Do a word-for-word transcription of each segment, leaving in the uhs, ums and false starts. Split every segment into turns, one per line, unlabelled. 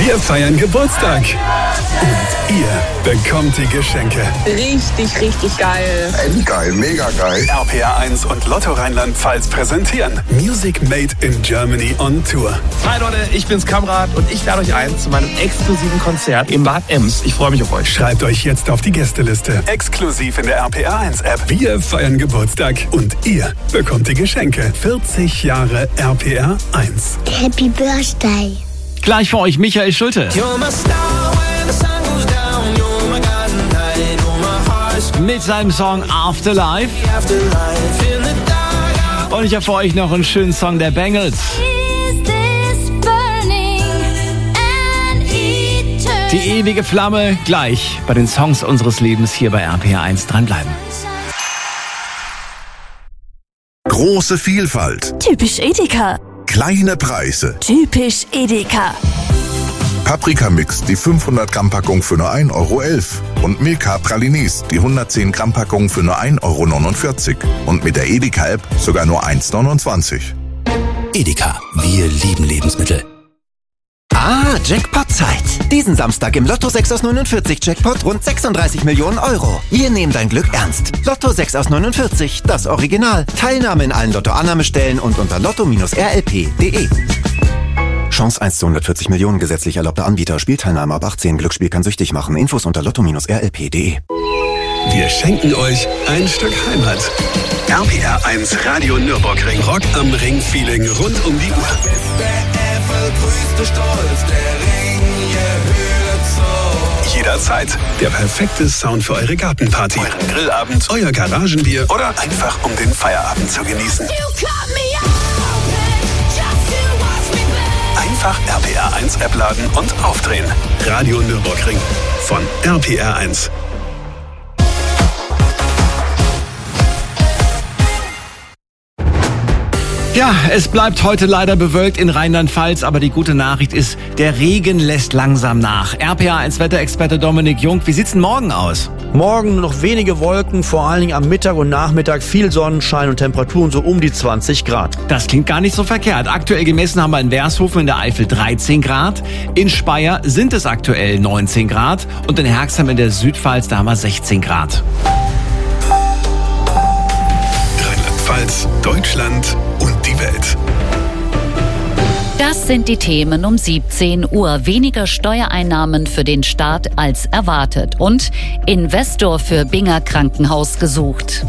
Wir feiern Geburtstag. Und ihr bekommt die Geschenke.
Richtig, richtig geil.
Endgeil, mega geil.
R P R eins und Lotto Rheinland-Pfalz präsentieren Music Made in Germany on Tour.
Hi Leute, ich bin's Kamrat und ich lade euch ein zu meinem exklusiven Konzert im Bad Ems. Ich freue mich auf euch.
Schreibt euch jetzt auf die Gästeliste. Exklusiv in der R P R eins App. Wir feiern Geburtstag und ihr bekommt die Geschenke. vierzig Jahre R P R eins.
Happy Birthday.
Gleich für euch Michael Schulte. Mit seinem Song Afterlife. Und ich habe für euch noch einen schönen Song der Bangles. Die ewige Flamme, gleich bei den Songs unseres Lebens hier bei R P R eins. Dranbleiben.
Große Vielfalt.
Typisch Edeka.
Kleine Preise.
Typisch Edeka.
Paprikamix, die fünfhundert Gramm Packung für nur ein Euro elf. Und Milka Pralines, die hundertzehn Gramm Packung für nur ein Euro neunundvierzig. Und mit der Edeka-App sogar nur eins neunundzwanzig.
Edeka, wir lieben Lebensmittel.
Ah, Jackpot-Zeit. Diesen Samstag im Lotto sechs aus neunundvierzig Jackpot rund sechsunddreißig Millionen Euro. Wir nehmen dein Glück ernst. Lotto sechs aus neunundvierzig, das Original. Teilnahme in allen Lotto-Annahmestellen und unter lotto R L P punkt de. Chance eins zu hundertvierzig Millionen, gesetzlich erlaubter Anbieter. Spielteilnahme ab achtzehn. Glücksspiel kann süchtig machen. Infos unter lotto R L P punkt de.
Wir schenken euch ein Stück Heimat. R P R eins Radio Nürburgring. Rock am Ring-Feeling rund um die Uhr. Jederzeit der perfekte Sound für eure Gartenparty, euren Grillabend, euer Garagenbier oder einfach um den Feierabend zu genießen. Einfach R P R eins App laden und aufdrehen. Radio Nürburgring von R P R eins.
Ja, es bleibt heute leider bewölkt in Rheinland-Pfalz, aber die gute Nachricht ist, der Regen lässt langsam nach. R P R eins Wetterexperte Dominik Jung, wie sieht's denn morgen aus?
Morgen noch wenige Wolken, vor allen Dingen am Mittag und Nachmittag viel Sonnenschein und Temperaturen so um die zwanzig Grad.
Das klingt gar nicht so verkehrt. Aktuell gemessen haben wir in Wershofen in der Eifel dreizehn Grad, in Speyer sind es aktuell neunzehn Grad und in Herxheim in der Südpfalz, da haben wir sechzehn Grad.
Rheinland-Pfalz, Deutschland und die Welt.
Das sind die Themen um siebzehn Uhr. Weniger Steuereinnahmen für den Staat als erwartet. Und Investor für Binger Krankenhaus gesucht.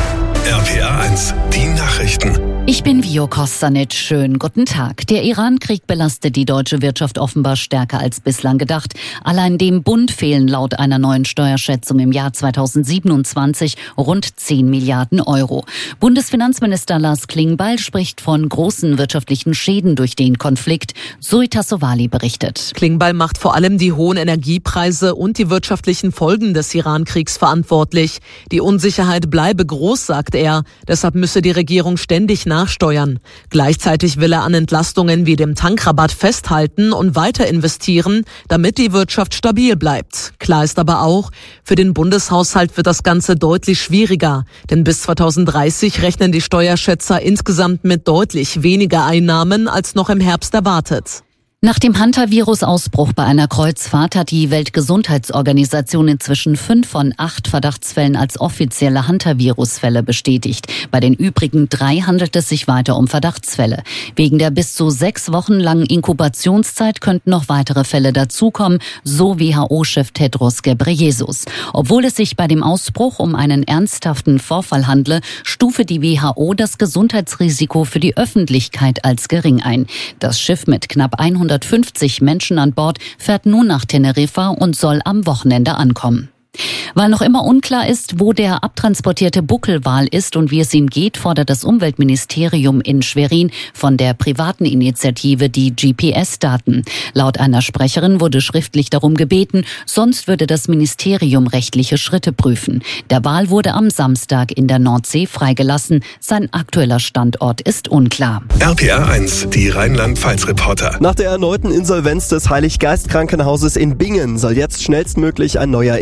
R P R eins, die Nachrichten.
Ich bin Vio Kostanic. Schönen guten Tag. Der Iran-Krieg belastet die deutsche Wirtschaft offenbar stärker als bislang gedacht. Allein dem Bund fehlen laut einer neuen Steuerschätzung im Jahr zweitausendsiebenundzwanzig rund zehn Milliarden Euro. Bundesfinanzminister Lars Klingbeil spricht von großen wirtschaftlichen Schäden durch den Konflikt. Zoe Tassovali berichtet.
Klingbeil macht vor allem die hohen Energiepreise und die wirtschaftlichen Folgen des Iran-Kriegs verantwortlich. Die Unsicherheit bleibe groß, sagt er. Deshalb müsse die Regierung ständig nachsteuern. Gleichzeitig will er an Entlastungen wie dem Tankrabatt festhalten und weiter investieren, damit die Wirtschaft stabil bleibt. Klar ist aber auch, für den Bundeshaushalt wird das Ganze deutlich schwieriger. Denn bis zweitausenddreißig rechnen die Steuerschätzer insgesamt mit deutlich weniger Einnahmen als noch im Herbst erwartet.
Nach dem Hantavirus-Ausbruch bei einer Kreuzfahrt hat die Weltgesundheitsorganisation inzwischen fünf von acht Verdachtsfällen als offizielle Hantavirus-Fälle bestätigt. Bei den übrigen drei handelt es sich weiter um Verdachtsfälle. Wegen der bis zu sechs Wochen langen Inkubationszeit könnten noch weitere Fälle dazukommen, so W H O-Chef Tedros Ghebreyesus. Obwohl es sich bei dem Ausbruch um einen ernsthaften Vorfall handle, stufe die W H O das Gesundheitsrisiko für die Öffentlichkeit als gering ein. Das Schiff mit knapp hundertfünfzig Menschen an Bord fährt nun nach Teneriffa und soll am Wochenende ankommen. Weil noch immer unklar ist, wo der abtransportierte Buckelwal ist und wie es ihm geht, fordert das Umweltministerium in Schwerin von der privaten Initiative die G P S-Daten. Laut einer Sprecherin wurde schriftlich darum gebeten, sonst würde das Ministerium rechtliche Schritte prüfen. Der Wal wurde am Samstag in der Nordsee freigelassen. Sein aktueller Standort ist unklar.
R P R eins, die Rheinland-Pfalz-Reporter.
Nach der erneuten Insolvenz des Heiliggeist-Krankenhauses in Bingen soll jetzt schnellstmöglich ein neuer Investor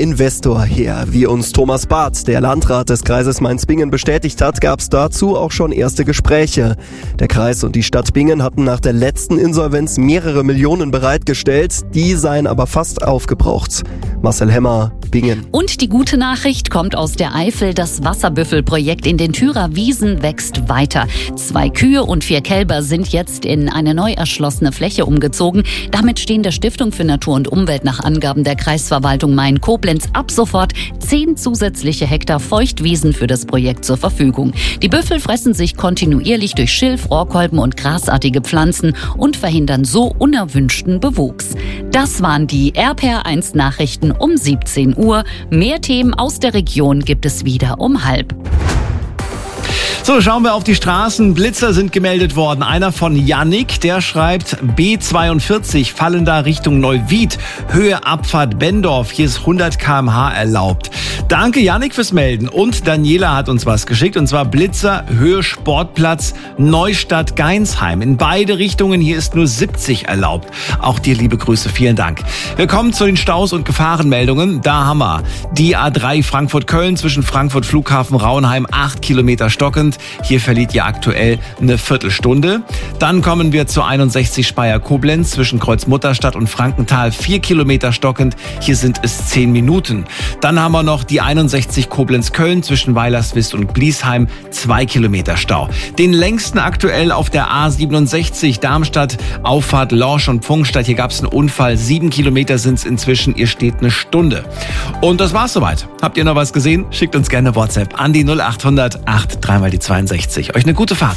Investor her. Wie uns Thomas Barth, der Landrat des Kreises Mainz-Bingen, bestätigt hat, gab es dazu auch schon erste Gespräche. Der Kreis und die Stadt Bingen hatten nach der letzten Insolvenz mehrere Millionen bereitgestellt. Die seien aber fast aufgebraucht. Marcel Hemmer, Bingen.
Und die gute Nachricht kommt aus der Eifel. Das Wasserbüffelprojekt in den Thürer Wiesen wächst weiter. Zwei Kühe und vier Kälber sind jetzt in eine neu erschlossene Fläche umgezogen. Damit stehen der Stiftung für Natur und Umwelt nach Angaben der Kreisverwaltung Main-Koblenz ab sofort zehn zusätzliche Hektar Feuchtwiesen für das Projekt zur Verfügung. Die Büffel fressen sich kontinuierlich durch Schilf, Rohrkolben und grasartige Pflanzen und verhindern so unerwünschten Bewuchs. Das waren die R P R eins Nachrichten um siebzehn Uhr. Mehr Themen aus der Region gibt es wieder um halb.
So, schauen wir auf die Straßen. Blitzer sind gemeldet worden. Einer von Yannick, der schreibt B zweiundvierzig, Fallender Richtung Neuwied, Höhe Abfahrt Bendorf. Hier ist hundert Kilometer pro Stunde erlaubt. Danke Yannick fürs Melden. Und Daniela hat uns was geschickt, und zwar Blitzer, Höhe Sportplatz, Neustadt Geinsheim. In beide Richtungen, hier ist nur siebzig erlaubt. Auch dir liebe Grüße, vielen Dank. Wir kommen zu den Staus und Gefahrenmeldungen. Da haben wir die A drei Frankfurt-Köln zwischen Frankfurt Flughafen Rauenheim, acht Kilometer stockend. Hier verliert ihr aktuell eine Viertelstunde. Dann kommen wir zu einundsechzig Speyer-Koblenz zwischen Kreuzmutterstadt und Frankenthal, vier Kilometer stockend. Hier sind es zehn Minuten. Dann haben wir noch die einundsechzig Koblenz-Köln zwischen Weilerswist und Bliesheim, zwei Kilometer Stau. Den längsten aktuell auf der A siebenundsechzig Darmstadt, Auffahrt Lorsch und Pfungstadt. Hier gab es einen Unfall. Sieben Kilometer sind es inzwischen. Ihr steht eine Stunde. Und das war's soweit. Habt ihr noch was gesehen? Schickt uns gerne WhatsApp an die null acht hundert acht drei mal die zweiundsechzig. Euch eine gute Fahrt.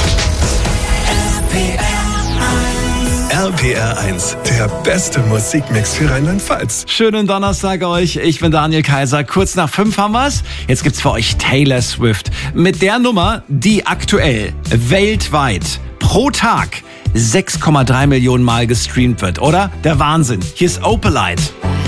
R P R eins, der beste Musikmix für Rheinland-Pfalz.
Schönen Donnerstag euch. Ich bin Daniel Kaiser. Kurz nach fünf haben wir's. Jetzt gibt's für euch Taylor Swift. Mit der Nummer, die aktuell weltweit pro Tag sechs Komma drei Millionen Mal gestreamt wird, oder? Der Wahnsinn. Hier ist Opalite.